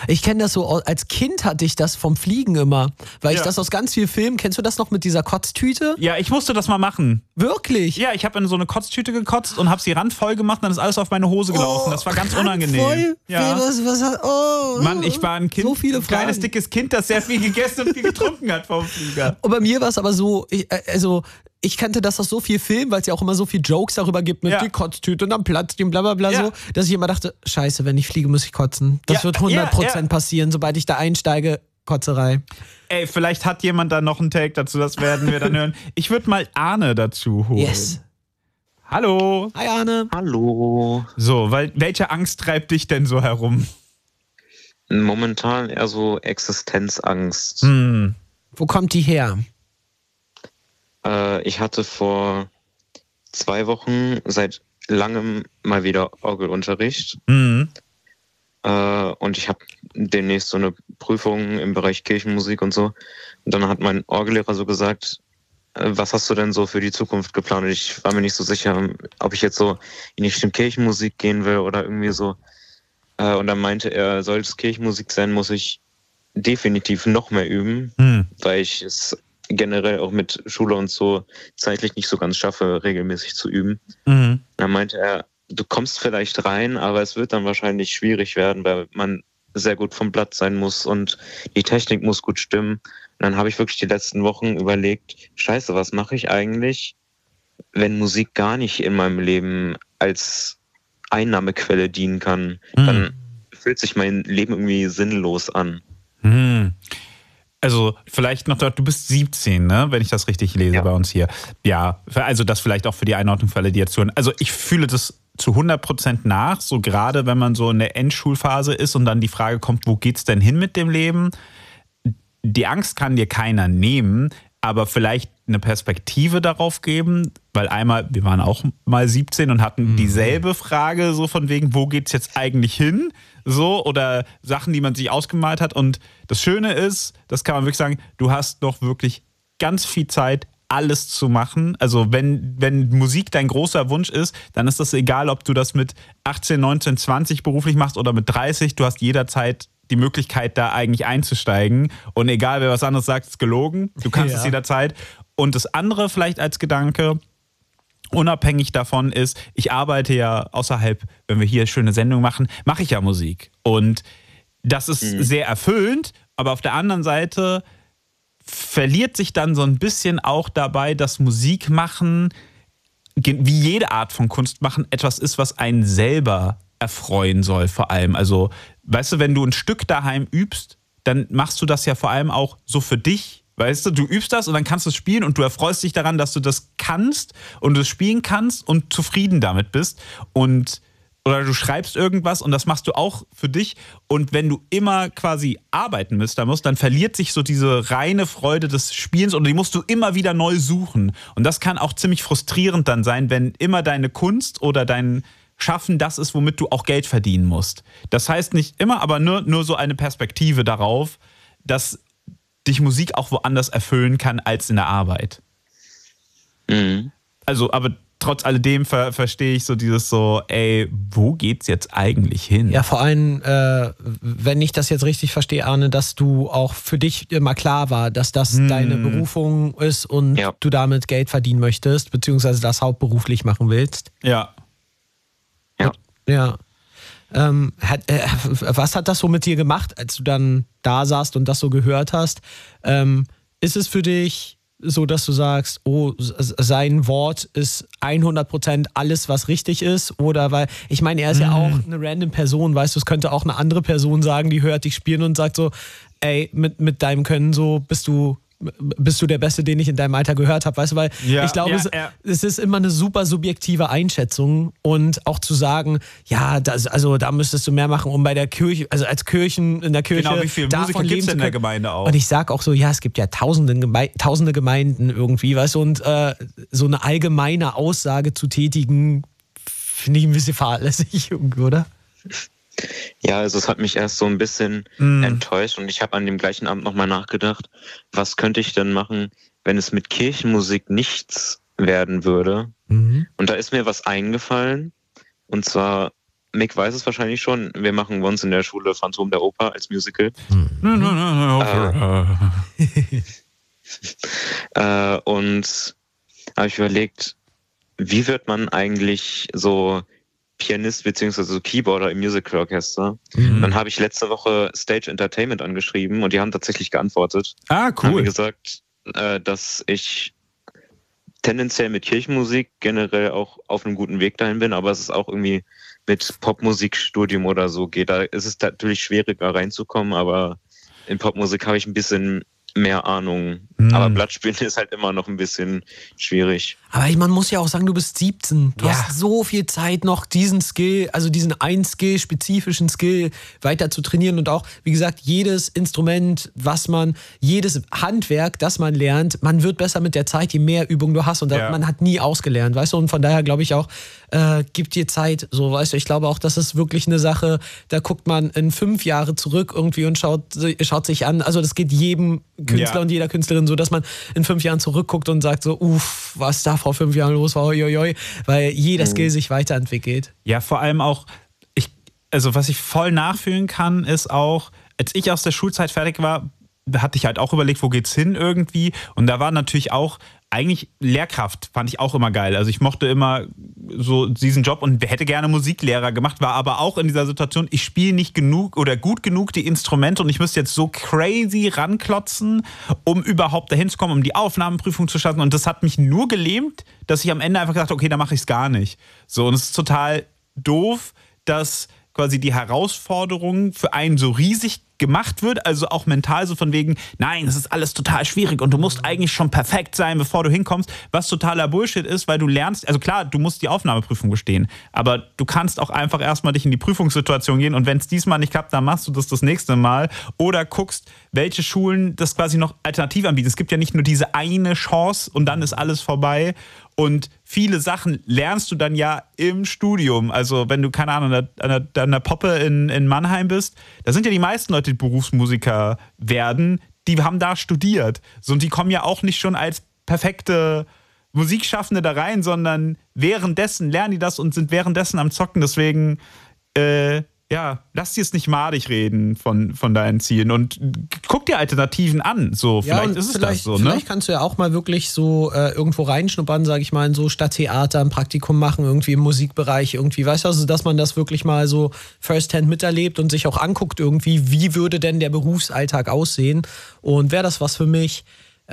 Ich kenne das so, als Kind hatte ich das vom Fliegen immer, weil ich das aus ganz vielen Filmen, kennst du das noch mit dieser Kotztüte? Ja, ich musste das mal machen. Wirklich? Ja, ich habe in so eine Kotztüte gekotzt und habe sie randvoll gemacht und dann ist alles auf meine Hose gelaufen. Das war ganz unangenehm. Voll? Ja. Mann, ich war ein Kind, so viele ein kleines, dickes Kind, das sehr viel gegessen und viel getrunken hat vom Flieger. Und bei mir war es aber so, ich kannte das aus so viel Filmen, weil es ja auch immer so viel Jokes darüber gibt mit die Kotztüte und dann platzt die und bla bla bla so, dass ich immer dachte, scheiße, wenn ich fliege, muss ich kotzen. Das wird 100% passieren, sobald ich da einsteige, Kotzerei. Ey, vielleicht hat jemand da noch einen Take dazu, das werden wir dann hören. Ich würde mal Arne dazu holen. Yes. Hallo. Hi Arne. Hallo. So, welche Angst treibt dich denn so herum? Momentan eher so Existenzangst. Wo kommt die her? Ich hatte vor 2 Wochen seit langem mal wieder Orgelunterricht. Und ich habe demnächst so eine Prüfung im Bereich Kirchenmusik und so. Und dann hat mein Orgellehrer so gesagt, was hast du denn so für die Zukunft geplant? Und ich war mir nicht so sicher, ob ich jetzt so in die Richtung Kirchenmusik gehen will oder irgendwie so. Und dann meinte er, soll es Kirchenmusik sein, muss ich definitiv noch mehr üben, weil ich es generell auch mit Schule und so zeitlich nicht so ganz schaffe, regelmäßig zu üben. Dann meinte er, du kommst vielleicht rein, aber es wird dann wahrscheinlich schwierig werden, weil man sehr gut vom Blatt sein muss und die Technik muss gut stimmen. Und dann habe ich wirklich die letzten Wochen überlegt, scheiße, was mache ich eigentlich, wenn Musik gar nicht in meinem Leben als Einnahmequelle dienen kann? Dann fühlt sich mein Leben irgendwie sinnlos an. Also vielleicht noch, du bist 17, ne? Wenn ich das richtig lese bei uns hier. Ja, also das vielleicht auch für die Einordnung für alle, die jetzt hören. Also ich fühle das zu 100% nach, so gerade wenn man so in der Endschulphase ist und dann die Frage kommt, wo geht's denn hin mit dem Leben? Die Angst kann dir keiner nehmen, aber vielleicht eine Perspektive darauf geben, weil einmal, wir waren auch mal 17 und hatten dieselbe Frage, so von wegen, wo geht's jetzt eigentlich hin? So, oder Sachen, die man sich ausgemalt hat. Und das Schöne ist, das kann man wirklich sagen, du hast noch wirklich ganz viel Zeit, alles zu machen. Also wenn Musik dein großer Wunsch ist, dann ist das egal, ob du das mit 18, 19, 20 beruflich machst oder mit 30. Du hast jederzeit die Möglichkeit, da eigentlich einzusteigen. Und egal, wer was anderes sagt, ist gelogen. Du kannst es jederzeit. Und das andere vielleicht als Gedanke, unabhängig davon ist, ich arbeite ja außerhalb, wenn wir hier schöne Sendungen machen, mache ich ja Musik. Und das ist sehr erfüllend, aber auf der anderen Seite verliert sich dann so ein bisschen auch dabei, dass Musik machen, wie jede Art von Kunst machen, etwas ist, was einen selber erfreuen soll vor allem. Also, weißt du, wenn du ein Stück daheim übst, dann machst du das ja vor allem auch so für dich. Weißt du übst das und dann kannst du es spielen und du erfreust dich daran, dass du das kannst und es spielen kannst und zufrieden damit bist. Oder du schreibst irgendwas und das machst du auch für dich. Und wenn du immer quasi arbeiten musst, dann verliert sich so diese reine Freude des Spielens und die musst du immer wieder neu suchen. Und das kann auch ziemlich frustrierend dann sein, wenn immer deine Kunst oder dein Schaffen das ist, womit du auch Geld verdienen musst. Das heißt nicht immer, aber nur so eine Perspektive darauf, dass dich Musik auch woanders erfüllen kann als in der Arbeit. Also, aber trotz alledem verstehe ich so dieses so, ey, wo geht's jetzt eigentlich hin? Ja, vor allem, wenn ich das jetzt richtig verstehe, Arne, dass du auch für dich immer klar war, dass das deine Berufung ist und du damit Geld verdienen möchtest, beziehungsweise das hauptberuflich machen willst. Ja. Ja. Was hat das so mit dir gemacht, als du dann da saßt und das so gehört hast? Ist es für dich so, dass du sagst, oh, sein Wort ist 100% alles, was richtig ist? Oder weil, ich meine, er ist ja auch eine random Person, weißt du, es könnte auch eine andere Person sagen, die hört dich spielen und sagt so, ey, mit deinem Können so bist du der Beste, den ich in deinem Alter gehört habe, weißt du, weil ich glaube, es ist immer eine super subjektive Einschätzung und auch zu sagen, ja, da müsstest du mehr machen, um bei der Kirche, also als in der Kirche, genau, wie viele Musiker gibt es in der Gemeinde auch? Und ich sag auch so, ja, es gibt ja tausende Gemeinden irgendwie, weißt du, und so eine allgemeine Aussage zu tätigen, finde ich ein bisschen fahrlässig, oder? Ja, also es hat mich erst so ein bisschen enttäuscht und ich habe an dem gleichen Abend nochmal nachgedacht, was könnte ich denn machen, wenn es mit Kirchenmusik nichts werden würde. Und da ist mir was eingefallen und zwar Mick weiß es wahrscheinlich schon. Wir machen bei uns in der Schule Phantom der Oper als Musical. Und habe ich überlegt, wie wird man eigentlich so Pianist bzw. so Keyboarder im Musical-Orchester? Dann habe ich letzte Woche Stage Entertainment angeschrieben und die haben tatsächlich geantwortet. Ah, cool. Haben mir gesagt, dass ich tendenziell mit Kirchenmusik generell auch auf einem guten Weg dahin bin, aber es ist auch irgendwie mit Popmusikstudium oder so geht. Da ist es natürlich schwieriger reinzukommen, aber in Popmusik habe ich ein bisschen mehr Ahnung. Aber Blattspielen ist halt immer noch ein bisschen schwierig. Aber man muss ja auch sagen, du bist 17. Du hast so viel Zeit noch, diesen Skill, also diesen einen Skill, spezifischen Skill weiter zu trainieren und auch, wie gesagt, jedes Instrument, jedes Handwerk, das man lernt, man wird besser mit der Zeit, je mehr Übung du hast und man hat nie ausgelernt, weißt du, und von daher glaube ich auch, gib dir Zeit, so, weißt du, ich glaube auch, das ist wirklich eine Sache, da guckt man in 5 Jahre zurück irgendwie und schaut sich an, also das geht jedem Künstler und jeder Künstlerin so, dass man in 5 Jahren zurückguckt und sagt so, was da vor 5 Jahren los war, weil jeder Skill sich weiterentwickelt. Ja, vor allem auch, was ich voll nachfühlen kann, ist auch, als ich aus der Schulzeit fertig war, hatte ich halt auch überlegt, wo geht's hin irgendwie, und da war natürlich auch eigentlich Lehrkraft, fand ich auch immer geil. Also ich mochte immer so diesen Job und hätte gerne Musiklehrer gemacht, war aber auch in dieser Situation, ich spiele nicht genug oder gut genug die Instrumente und ich müsste jetzt so crazy ranklotzen, um überhaupt dahin zu kommen, um die Aufnahmeprüfung zu schaffen, und das hat mich nur gelähmt, dass ich am Ende einfach gesagt habe, okay, dann mache ich es gar nicht. So, und es ist total doof, dass quasi die Herausforderung für einen so riesig gemacht wird, also auch mental so von wegen, nein, das ist alles total schwierig und du musst eigentlich schon perfekt sein, bevor du hinkommst, was totaler Bullshit ist, weil du lernst, also klar, du musst die Aufnahmeprüfung bestehen, aber du kannst auch einfach erstmal dich in die Prüfungssituation gehen und wenn es diesmal nicht klappt, dann machst du das nächste Mal oder guckst, welche Schulen das quasi noch alternativ anbieten. Es gibt ja nicht nur diese eine Chance und dann ist alles vorbei. Und viele Sachen lernst du dann ja im Studium. Also wenn du, keine Ahnung, an der Poppe in Mannheim bist, da sind ja die meisten Leute, die Berufsmusiker werden, die haben da studiert. So, und die kommen ja auch nicht schon als perfekte Musikschaffende da rein, sondern währenddessen lernen die das und sind währenddessen am Zocken. Deswegen, lass dir es nicht madig reden von deinen Zielen und guck dir Alternativen an. So, vielleicht ist es das so, ne? Vielleicht kannst du ja auch mal wirklich so irgendwo reinschnuppern, sag ich mal, in so Stadttheater, ein Praktikum machen, irgendwie im Musikbereich, irgendwie, weißt du, also, dass man das wirklich mal so firsthand miterlebt und sich auch anguckt irgendwie, wie würde denn der Berufsalltag aussehen und wäre das was für mich?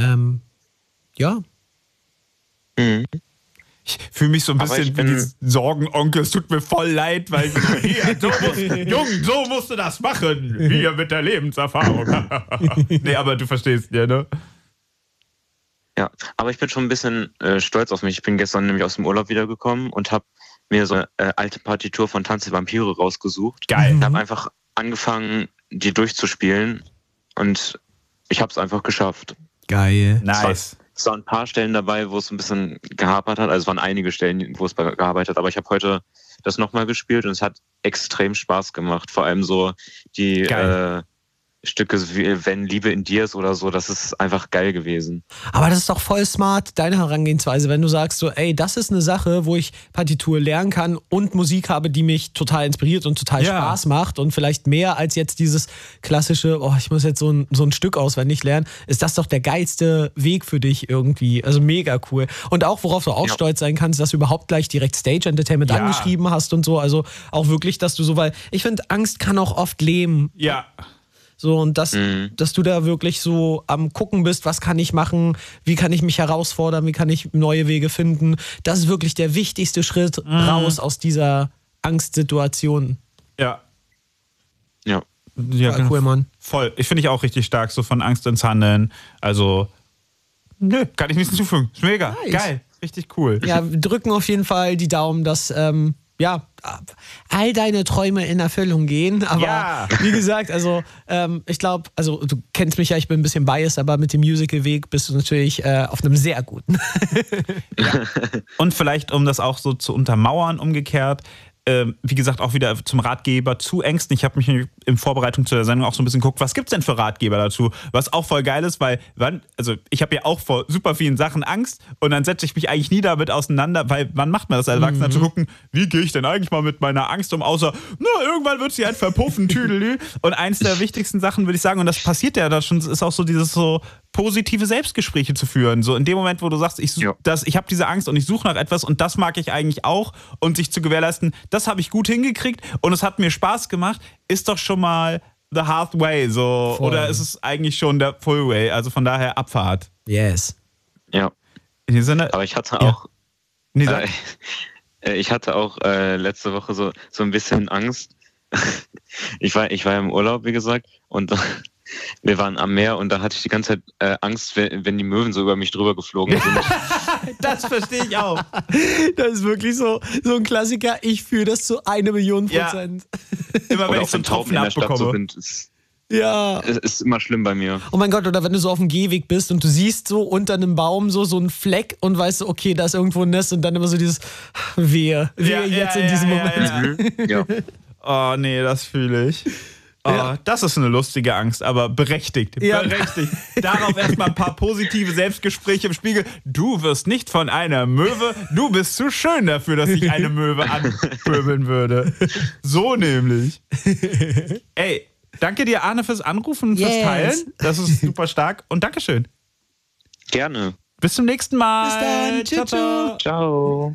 Ich fühle mich so ein bisschen wie die Sorgenonkel. Es tut mir voll leid, weil so musst du das machen. Hier mit der Lebenserfahrung. Nee, aber du verstehst ja, ne? Ja, aber ich bin schon ein bisschen stolz auf mich. Ich bin gestern nämlich aus dem Urlaub wiedergekommen und habe mir so eine alte Partitur von Tanz der Vampire rausgesucht. Geil. Ich habe einfach angefangen, die durchzuspielen und ich habe es einfach geschafft. Geil. Nice. Es waren ein paar Stellen dabei, wo es ein bisschen gehapert hat. Also es waren einige Stellen, wo es gehapert hat. Aber ich habe heute das nochmal gespielt und es hat extrem Spaß gemacht. Vor allem so die Stücke wie Wenn Liebe in dir ist oder so, das ist einfach geil gewesen. Aber das ist doch voll smart, deine Herangehensweise, wenn du sagst so, ey, das ist eine Sache, wo ich Partitur lernen kann und Musik habe, die mich total inspiriert und total Spaß macht und vielleicht mehr als jetzt dieses klassische, ich muss jetzt so ein Stück auswendig lernen, ist das doch der geilste Weg für dich irgendwie. Also mega cool. Und auch, worauf du auch stolz sein kannst, dass du überhaupt gleich direkt Stage Entertainment angeschrieben hast und so, also auch wirklich, dass du so, weil ich finde, Angst kann auch oft lähmen. Ja. So, und dass du da wirklich so am Gucken bist, was kann ich machen, wie kann ich mich herausfordern, wie kann ich neue Wege finden. Das ist wirklich der wichtigste Schritt raus aus dieser Angstsituation. Ja. Ja. Ja, cool, Mann. Voll. Ich finde ich auch richtig stark, so von Angst ins Handeln. Also, kann ich nichts hinzufügen. Ist mega. Nice. Geil. Richtig cool. Ja, wir drücken auf jeden Fall die Daumen, dass all deine Träume in Erfüllung gehen. Aber wie gesagt, also ich glaube, also du kennst mich ja, ich bin ein bisschen biased, aber mit dem Musical-Weg bist du natürlich auf einem sehr guten. Und vielleicht, um das auch so zu untermauern, umgekehrt, wie gesagt, auch wieder zum Ratgeber zu Ängsten. Ich habe mich in Vorbereitung zu der Sendung auch so ein bisschen geguckt, was gibt's denn für Ratgeber dazu? Was auch voll geil ist, weil ich habe ja auch vor super vielen Sachen Angst und dann setze ich mich eigentlich nie damit auseinander, weil wann macht man das als Erwachsener zu gucken, wie gehe ich denn eigentlich mal mit meiner Angst um, außer, irgendwann wird sie halt verpuffen, tüdelü. Und eins der wichtigsten Sachen, würde ich sagen, und das passiert ja da schon, ist auch so dieses so positive Selbstgespräche zu führen. So in dem Moment, wo du sagst, ich habe diese Angst und ich suche nach etwas und das mag ich eigentlich auch und sich zu gewährleisten, das habe ich gut hingekriegt und es hat mir Spaß gemacht, ist doch schon mal the hard way, so. Voll. Oder ist es eigentlich schon der full way? Also von daher Abfahrt. Yes. Ja. In dem Sinne, aber ich hatte auch letzte Woche so ein bisschen Angst. Ich war im Urlaub, wie gesagt, und wir waren am Meer und da hatte ich die ganze Zeit Angst, wenn die Möwen so über mich drüber geflogen sind. Das verstehe ich auch. Das ist wirklich so ein Klassiker. Ich fühle das zu 1.000.000%. Ja. Immer wenn ich so einen Tropfen abbekomme. Ja. Es ist immer schlimm bei mir. Oh mein Gott, oder wenn du so auf dem Gehweg bist und du siehst so unter einem Baum so einen Fleck und weißt so, okay, da ist irgendwo ein Nest und dann immer so dieses Wehe jetzt in diesem Moment. Ja. Oh nee, das fühle ich. Oh, das ist eine lustige Angst, aber berechtigt. Ja. Berechtigt. Darauf erstmal ein paar positive Selbstgespräche im Spiegel. Du wirst nicht von einer Möwe, du bist zu schön dafür, dass ich eine Möwe anpöbeln würde. So nämlich. Ey, danke dir, Arne, fürs Anrufen, fürs Teilen. Das ist super stark. Und Dankeschön. Gerne. Bis zum nächsten Mal. Bis dann. Ciao. Ciao.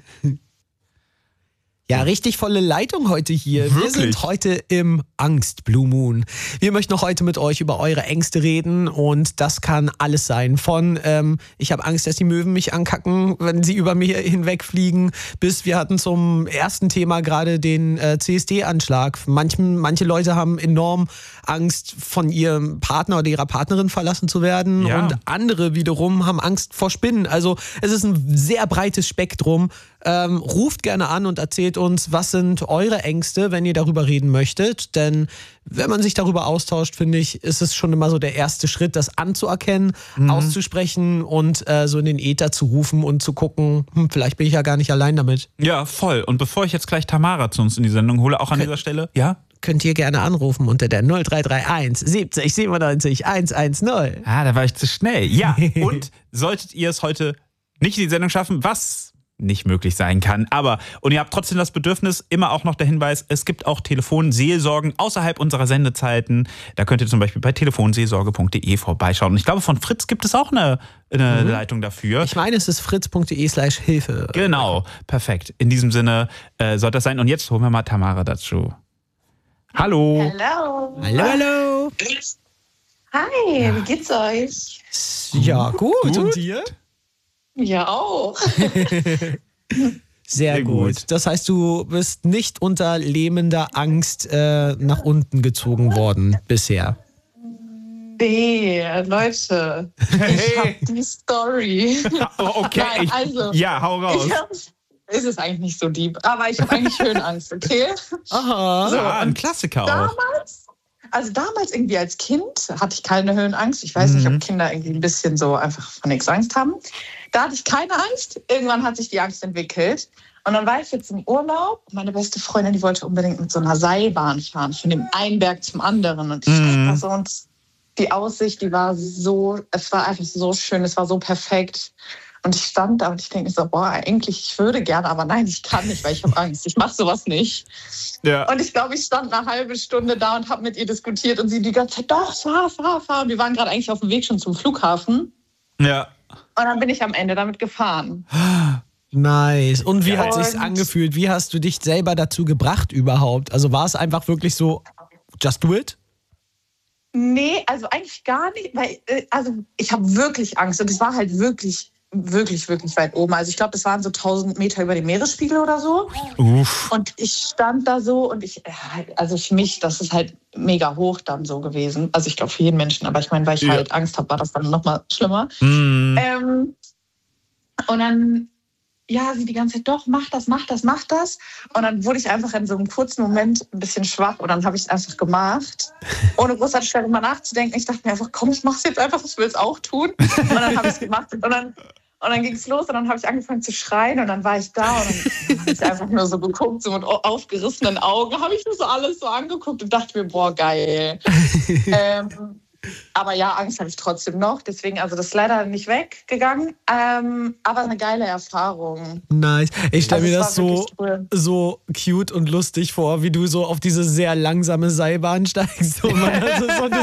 Ja, richtig volle Leitung heute hier. Wirklich? Wir sind heute im Angst Blue Moon. Wir möchten heute mit euch über eure Ängste reden und das kann alles sein. Von ich habe Angst, dass die Möwen mich ankacken, wenn sie über mir hinwegfliegen, bis wir hatten zum ersten Thema gerade den CSD-Anschlag. Manche Leute haben enorm Angst, von ihrem Partner oder ihrer Partnerin verlassen zu werden und andere wiederum haben Angst vor Spinnen. Also es ist ein sehr breites Spektrum. Ruft gerne an und erzählt uns, was sind eure Ängste, wenn ihr darüber reden möchtet. Denn wenn man sich darüber austauscht, finde ich, ist es schon immer so der erste Schritt, das anzuerkennen, auszusprechen und so in den Äther zu rufen und zu gucken, vielleicht bin ich ja gar nicht allein damit. Ja, voll. Und bevor ich jetzt gleich Tamara zu uns in die Sendung hole, auch an dieser Stelle, könnt ihr gerne anrufen unter der 0331 70 97 110. Da war ich zu schnell. Ja, und solltet ihr es heute nicht in die Sendung schaffen, was nicht möglich sein kann. Und ihr habt trotzdem das Bedürfnis, immer auch noch der Hinweis, es gibt auch Telefonseelsorgen außerhalb unserer Sendezeiten. Da könnt ihr zum Beispiel bei telefonseelsorge.de vorbeischauen. Und ich glaube, von Fritz gibt es auch eine Leitung dafür. Ich meine, es ist fritz.de/Hilfe. Genau, perfekt. In diesem Sinne soll das sein. Und jetzt holen wir mal Tamara dazu. Hallo. Hallo. Hallo. Hi, wie geht's euch? Ja, gut. Und dir? Ja, auch. Sehr gut. Das heißt, du bist nicht unter lähmender Angst nach unten gezogen worden bisher. Nee, Leute, ich hab die Story. Okay, Nein, hau raus. Ist es eigentlich nicht so deep, aber ich habe eigentlich Höhenangst, okay? Aha. So, ein Klassiker auch. Damals irgendwie als Kind hatte ich keine Höhenangst. Ich weiß nicht, ob Kinder irgendwie ein bisschen so einfach von nichts Angst haben. Da hatte ich keine Angst. Irgendwann hat sich die Angst entwickelt. Und dann war ich jetzt im Urlaub. Meine beste Freundin, die wollte unbedingt mit so einer Seilbahn fahren, von dem einen Berg zum anderen. Und ich war so, und die Aussicht, es war einfach so schön, es war so perfekt. Und ich stand da und ich denke so, eigentlich, ich würde gerne, aber nein, ich kann nicht, weil ich habe Angst. Ich mache sowas nicht. Ja. Und ich glaube, ich stand eine halbe Stunde da und habe mit ihr diskutiert und sie die ganze Zeit, doch, fahr. Und wir waren gerade eigentlich auf dem Weg schon zum Flughafen. Ja. Und dann bin ich am Ende damit gefahren. Nice. Und wie hat sich's angefühlt? Wie hast du dich selber dazu gebracht überhaupt? Also war es einfach wirklich so, just do it? Nee, also eigentlich gar nicht, weil ich habe wirklich Angst und es war halt wirklich weit oben. Also ich glaube, das waren so 1000 Meter über dem Meeresspiegel oder so. Uff. Und ich stand da so und für mich, das ist halt mega hoch dann so gewesen. Also ich glaube für jeden Menschen, aber ich meine, weil ich halt Angst habe, war das dann nochmal schlimmer. Und dann, sie die ganze Zeit, doch, mach das. Und dann wurde ich einfach in so einem kurzen Moment ein bisschen schwach und dann habe ich es einfach gemacht, ohne großartig darüber nachzudenken. Ich dachte mir einfach, komm, ich mach's jetzt einfach, ich will es auch tun. Und dann habe ich es gemacht und Und dann ging es los und dann habe ich angefangen zu schreien und dann war ich da und dann habe ich einfach nur so geguckt, so mit aufgerissenen Augen, habe ich mir so alles so angeguckt und dachte mir, boah, geil. Aber ja, Angst habe ich trotzdem noch. Deswegen, also das ist leider nicht weggegangen. Aber eine geile Erfahrung. Nice. Ich stelle mir das war so cute und lustig vor, wie du so auf diese sehr langsame Seilbahn steigst. Und man hat so eine